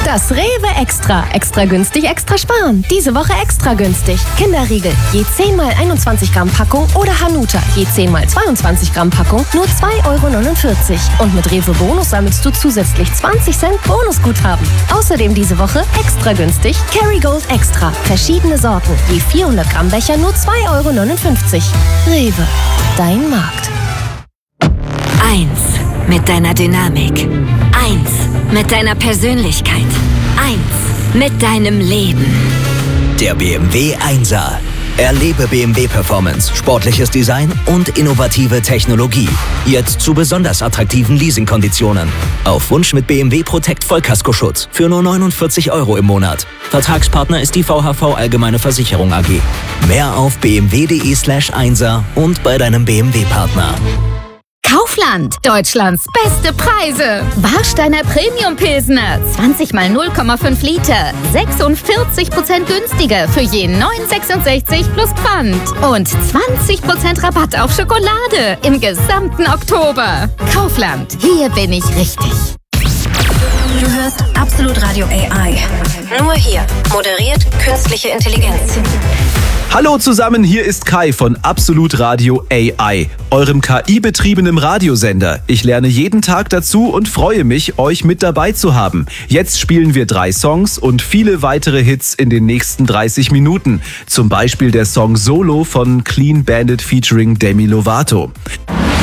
Das Rewe Extra. Extra günstig, extra sparen. Diese Woche extra günstig. Kinderriegel, je 10 mal 21 Gramm Packung oder Hanuta, je 10 mal 22 Gramm Packung, nur 2,49 €. Und mit Rewe Bonus sammelst du zusätzlich 20 Cent Bonusguthaben. Außerdem diese Woche extra günstig Kerrygold Extra. Verschiedene Sorten, je 400 Gramm Becher, nur 2,59 €. Rewe, dein Markt. 1 mit deiner Dynamik. 1 mit deiner Persönlichkeit. 1 mit deinem Leben. Der BMW 1er. Erlebe BMW Performance, sportliches Design und innovative Technologie. Jetzt zu besonders attraktiven Leasingkonditionen. Auf Wunsch mit BMW Protect Vollkaskoschutz für nur 49 € im Monat. Vertragspartner ist die VHV Allgemeine Versicherung AG. Mehr auf bmw.de/1er und bei deinem BMW-Partner. Kaufland, Deutschlands beste Preise. Warsteiner Premium Pilsner, 20 mal 0,5 Liter, 46% günstiger für je 9,66 plus Pfand. Und 20% Rabatt auf Schokolade im gesamten Oktober. Kaufland, hier bin ich richtig. Du hörst Absolut Radio AI. Nur hier. Moderiert künstliche Intelligenz. Hallo zusammen, hier ist Kai von Absolut Radio AI, eurem KI-betriebenen Radiosender. Ich lerne jeden Tag dazu und freue mich, euch mit dabei zu haben. Jetzt spielen wir 3 Songs und viele weitere Hits in den nächsten 30 Minuten. Zum Beispiel der Song Solo von Clean Bandit featuring Demi Lovato.